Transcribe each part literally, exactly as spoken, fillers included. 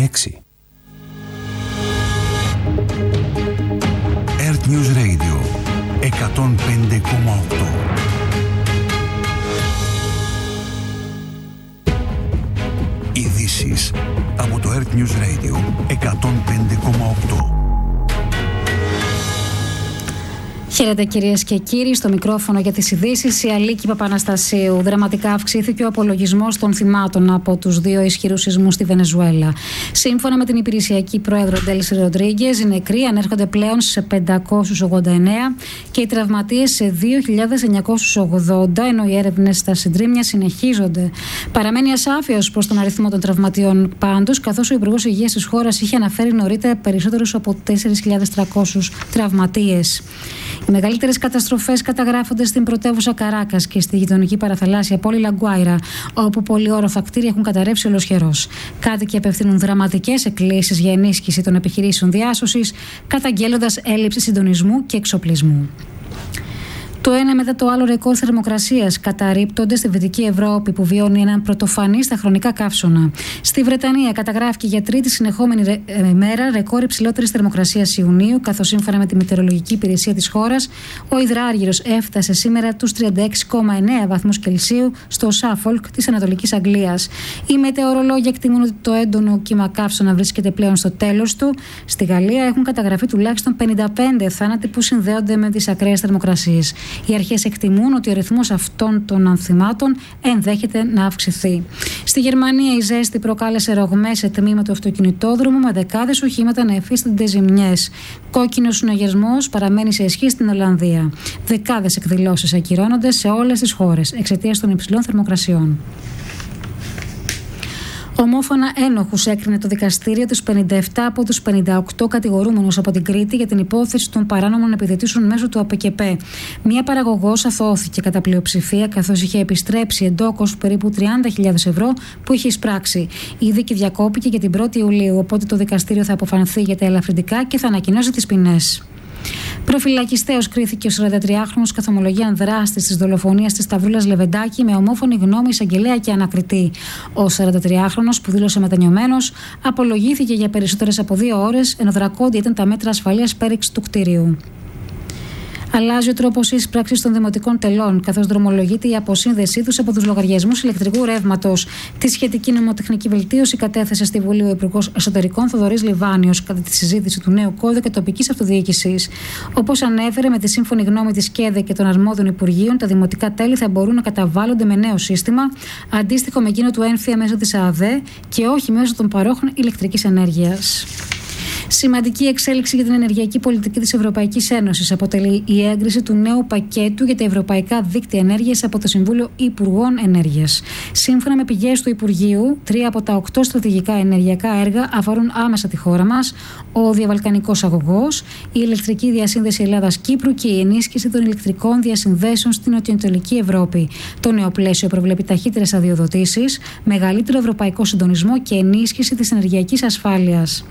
έξι. Earth News Radio εκατόν πέντε κόμμα οκτώ. Ειδήσεις από το Earth News Radio εκατόν πέντε κόμμα οκτώ. Χαίρετε κυρίες και κύριοι, στο μικρόφωνο για τις ειδήσεις η Αλίκη Παπαναστασίου. Δραματικά αυξήθηκε ο απολογισμός των θυμάτων από τους δύο ισχυρούς σεισμούς στη Βενεζουέλα. Σύμφωνα με την υπηρεσιακή πρόεδρο Ντέλση Ροντρίγκες, οι νεκροί ανέρχονται πλέον σε πεντακόσιους ογδόντα εννέα και οι τραυματίες σε δύο χιλιάδες εννιακόσιους ογδόντα, ενώ οι έρευνες στα συντρίμμια συνεχίζονται. Παραμένει ασάφεια ως προς τον αριθμό των τραυματιών πάντως, καθώς ο Υπουργός Υγείας της χώρας είχε αναφέρει νωρίτερα περισσότερους από τέσσερις χιλιάδες τριακόσιους τραυματίες. Οι μεγαλύτερες καταστροφές καταγράφονται στην πρωτεύουσα Καράκας και στη γειτονική παραθαλάσσια πόλη Λαγκουάιρα, όπου πολυόροφα κτίρια έχουν καταρρεύσει ολοσχερώς. Κάτοικοι απευθύνουν δραματικές εκκλήσεις για ενίσχυση των επιχειρήσεων διάσωσης, καταγγέλλοντας έλλειψη συντονισμού και εξοπλισμού. Το ένα μετά το άλλο ρεκόρ θερμοκρασίας καταρρίπτονται στη Δυτική Ευρώπη, που βιώνει έναν πρωτοφανή στα χρονικά καύσωνα. Στη Βρετανία καταγράφηκε για τρίτη συνεχόμενη ρε, ε, μέρα ρεκόρ υψηλότερης θερμοκρασίας Ιουνίου, καθώς σύμφωνα με τη μετεωρολογική υπηρεσία της χώρας, ο υδράργυρος έφτασε σήμερα τους τριάντα έξι κόμμα εννέα βαθμούς Κελσίου στο Σάφολκ της Ανατολικής Αγγλίας. Οι μετεωρολόγοι εκτιμούν ότι το έντονο κύμα καύσωνα βρίσκεται πλέον στο τέλος του. Στη Γαλλία έχουν καταγραφεί τουλάχιστον πενήντα πέντε θάνατοι που συνδέονται με τις ακραίες θερμοκρασίες. Οι αρχές εκτιμούν ότι ο ρυθμός αυτών των ανθυμάτων ενδέχεται να αυξηθεί. Στη Γερμανία η ζέστη προκάλεσε ρογμές σε τμήμα του αυτοκινητόδρομου, με δεκάδες οχήματα να υφίστανται ζημιές. Κόκκινος συναγερμός παραμένει σε ισχύ στην Ολλανδία. Δεκάδες εκδηλώσεις ακυρώνονται σε όλες τις χώρες εξαιτίας των υψηλών θερμοκρασιών. Ομόφωνα ένοχους έκρινε το δικαστήριο τους πενήντα επτά από τους πενήντα οκτώ κατηγορούμενους από την Κρήτη για την υπόθεση των παράνομων επιδοτήσεων μέσω του ΑΠΚΠ. Μία παραγωγός αθώθηκε κατά πλειοψηφία, καθώς είχε επιστρέψει εντόκως περίπου τριάντα χιλιάδες ευρώ που είχε εισπράξει. Η δίκη διακόπηκε για την πρώτη Ιουλίου, οπότε το δικαστήριο θα αποφανθεί για τα ελαφρυντικά και θα ανακοινώσει τις ποινές. Προφυλακιστέως κρίθηκε ο σαραντατριάχρονος καθ' ομολογίαν δράστης της δολοφονίας της Σταυρούλας Λεβεντάκη με ομόφωνη γνώμη εισαγγελέα και ανακριτή. Ο σαραντατριάχρονος, που δήλωσε μετανιωμένος, απολογήθηκε για περισσότερες από δύο ώρες, ενώ δρακόντια ήταν τα μέτρα ασφαλείας πέριξης του κτίριου. Αλλάζει ο τρόπος ίσπραξης των δημοτικών τελών, καθώς δρομολογείται η αποσύνδεσή τους από τους λογαριασμούς ηλεκτρικού ρεύματος. Τη σχετική νομοτεχνική βελτίωση κατέθεσε στη Βουλή ο Υπουργός Εσωτερικών Θοδωρής Λιβάνιος κατά τη συζήτηση του νέου κώδικα τοπικής αυτοδιοίκησης. Όπως ανέφερε, με τη σύμφωνη γνώμη της ΚΕΔΕ και των αρμόδιων Υπουργείων, τα δημοτικά τέλη θα μπορούν να καταβάλλονται με νέο σύστημα, αντίστοιχο με εκείνο του ΕΝΦΙΑ μέσω της ΑΔΕ και όχι μέσω των παρόχων ηλεκτρικής ενέργειας. Σημαντική εξέλιξη για την ενεργειακή πολιτική της Ευρωπαϊκής Ένωσης αποτελεί η έγκριση του νέου πακέτου για τα ευρωπαϊκά δίκτυα ενέργειας από το Συμβούλιο Υπουργών Ενέργειας. Σύμφωνα με πηγές του Υπουργείου, τρία από τα οκτώ στρατηγικά ενεργειακά έργα αφορούν άμεσα τη χώρα μας: ο διαβαλκανικός αγωγός, η ηλεκτρική διασύνδεση Ελλάδας-Κύπρου και η ενίσχυση των ηλεκτρικών διασυνδέσεων στην νοτιοανατολική Ευρώπη. Το νέο πλαίσιο προβλέπει ταχύτερες αδειοδοτήσεις, μεγαλύτερο ευρωπαϊκό συντονισμό και ενίσχυση της ενεργειακής ασφάλειας.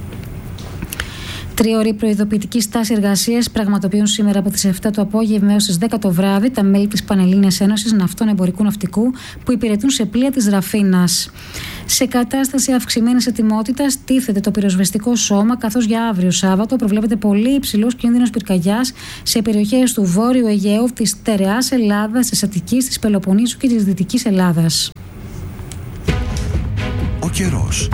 Τριώρη προειδοποιητική στάση εργασίας πραγματοποιούν σήμερα από τις επτά το απόγευμα έως τις δέκα το βράδυ τα μέλη της Πανελλήνιας Ένωσης Ναυτών Εμπορικού Ναυτικού που υπηρετούν σε πλοία της Ραφίνας. Σε κατάσταση αυξημένης ετοιμότητας τίθεται το πυροσβεστικό σώμα, καθώς για αύριο Σάββατο προβλέπεται πολύ υψηλός κίνδυνος πυρκαγιάς σε περιοχές του Βόρειου Αιγαίου, της Στερεάς Ελλάδας, της Αττικής, της Πελοποννήσου και της Δυτικής Ελλάδας. Ο καιρός.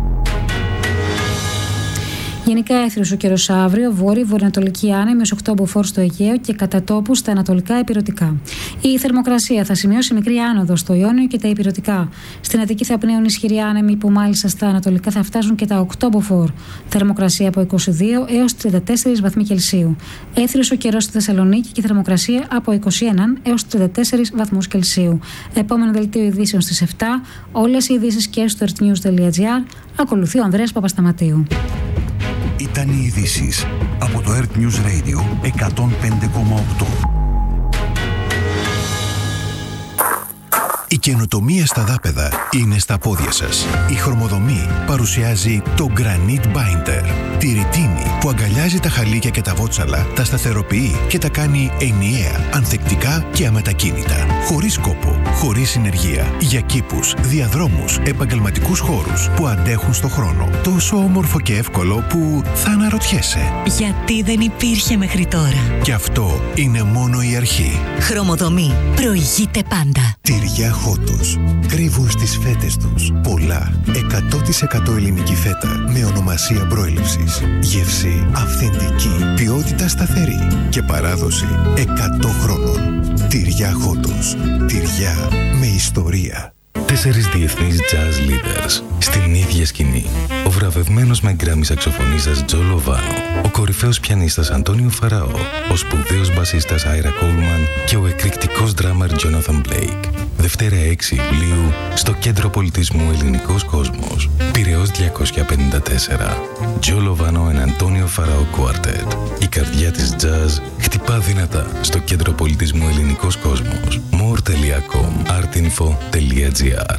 Γενικά έθριος ο καιρός αύριο, βόρειο-βορειοανατολική άνεμη ως οκτώ μποφόρ στο Αιγαίο και κατά τόπου στα ανατολικά ηπειρωτικά. Η θερμοκρασία θα σημειώσει μικρή άνοδο στο Ιόνιο και τα ηπειρωτικά. Στην Αττική θα πνέουν ισχυροί άνεμοι που μάλιστα στα ανατολικά θα φτάσουν και τα οκτώ μποφόρ. Θερμοκρασία από είκοσι δύο έως τριάντα τέσσερις βαθμοί Κελσίου. Έθριος ο καιρός στη Θεσσαλονίκη και θερμοκρασία από είκοσι ένα έως τριάντα τέσσερις βαθμούς Κελσίου. Επόμενο δελτίο ειδήσεων στις επτά. Όλες οι ειδήσεις και στο earthnews τελεία gr. Ακολουθεί ο Ανδρέας Παπασταματίου. Ήταν οι ειδήσεις από το Earth News Radio εκατόν πέντε κόμμα οκτώ. Η καινοτομία στα δάπεδα είναι στα πόδια σας. Η Χρωμοδομή παρουσιάζει το Granite Binder. Τη ρητίνη που αγκαλιάζει τα χαλίκια και τα βότσαλα, τα σταθεροποιεί και τα κάνει ενιαία, ανθεκτικά και αμετακίνητα. Χωρίς κόπο, χωρίς συνεργεία. Για κήπους, διαδρόμους, επαγγελματικούς χώρους που αντέχουν στο χρόνο. Τόσο όμορφο και εύκολο που θα αναρωτιέσαι. Γιατί δεν υπήρχε μέχρι τώρα. Και αυτό είναι μόνο η αρχή. Χρωμοδομή. Προηγείται πάντα. Τυριά Χότος. Κρύβουν στις φέτες τους πολλά. εκατό τοις εκατό ελληνική φέτα με ονομασία προέλευσης. Γεύση αυθεντική. Ποιότητα σταθερή. Και παράδοση εκατό χρόνων. Τυριά Χότος. Τυριά με ιστορία. Τέσσερις διεθνείς jazz leaders στην ίδια σκηνή. Ο βραβευμένος με γκράμι σαξοφωνίστας Τζο Λοβάνο, ο κορυφαίος πιανίστας Αντώνιο Φαραώ, ο σπουδαίος μπασίστας Άιρα Κόλμαν και ο εκρηκτικός ντράμερ Τζόναθαν Μπλέικ. Δευτέρα έξι Ιουλίου στο Κέντρο Πολιτισμού Ελληνικός Κόσμος. Πειραιώς διακόσια πενήντα τέσσερα. Τζο Λοβάνο and Αντώνιο Φαραώ Quartet. Η καρδιά της jazz χτυπά δυνατά στο Κέντρο Πολιτισμού Ελληνικός Κόσμος. more τελεία com artinfo τελεία gr.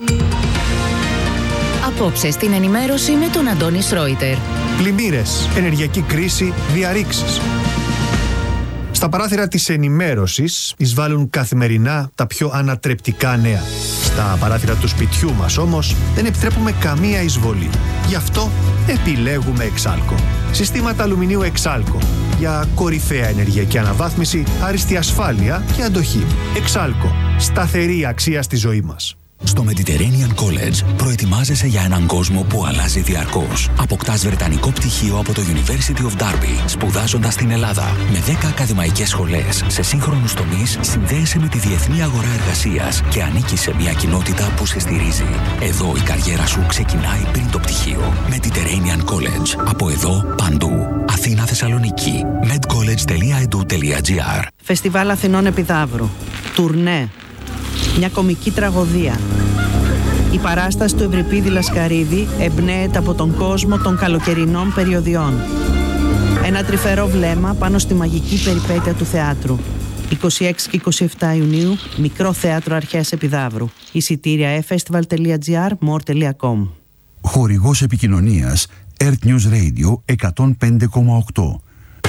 Απόψε στην ενημέρωση με τον Αντώνη Σρόιτερ. Πλημμύρες, ενεργειακή κρίση, διαρρήξεις. Στα παράθυρα της ενημέρωσης εισβάλλουν καθημερινά τα πιο ανατρεπτικά νέα. Στα παράθυρα του σπιτιού μας όμως δεν επιτρέπουμε καμία εισβολή. Γι' αυτό επιλέγουμε Εξάλκο. Συστήματα αλουμινίου Εξάλκο. Για κορυφαία ενεργειακή αναβάθμιση, άριστη ασφάλεια και αντοχή. Εξάλκο. Σταθερή αξία στη ζωή μας. Στο Mediterranean College προετοιμάζεσαι για έναν κόσμο που αλλάζει διαρκώς. Αποκτάς βρετανικό πτυχίο από το University of Derby, σπουδάζοντας στην Ελλάδα. Με δέκα ακαδημαϊκές σχολές σε σύγχρονους τομείς, συνδέεσαι με τη διεθνή αγορά εργασίας και ανήκεις σε μια κοινότητα που σε στηρίζει. Εδώ η καριέρα σου ξεκινάει πριν το πτυχίο. Mediterranean College. Από εδώ, παντού. Αθήνα, Θεσσαλονίκη. medcollege τελεία e d u τελεία g r. Φεστιβάλ Αθηνών Επιδαύρου. Τουρνέ. Μια κομική τραγωδία. Η παράσταση του Ευρυπίδη Λασκαρίδη εμπνέεται από τον κόσμο των καλοκαιρινών περιοδιών. Ένα τρυφερό βλέμμα πάνω στη μαγική περιπέτεια του θεάτρου. είκοσι έξι και είκοσι επτά Ιουνίου, Μικρό Θέατρο Αρχαίας Επιδαύρου. Εισιτήρια e festival τελεία g r, more τελεία com. Χορηγός επικοινωνίας Earth News Radio εκατόν πέντε κόμμα οκτώ.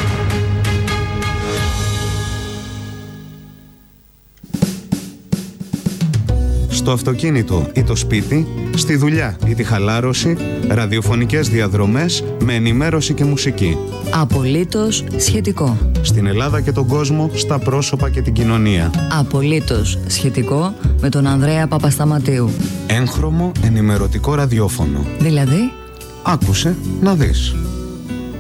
Στο αυτοκίνητο ή το σπίτι, στη δουλειά ή τη χαλάρωση, ραδιοφωνικές διαδρομές με ενημέρωση και μουσική. Απολύτως σχετικό. Στην Ελλάδα και τον κόσμο, στα πρόσωπα και την κοινωνία. Απολύτως σχετικό με τον Ανδρέα Παπασταματίου. Έγχρωμο ενημερωτικό ραδιόφωνο. Δηλαδή? Άκουσε να δεις.